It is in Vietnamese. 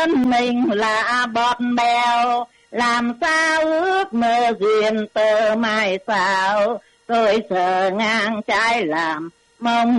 quên mình là bọt bèo, làm sao ước mơ duyên tơ mai sao, tôi sợ ngang trái làm mong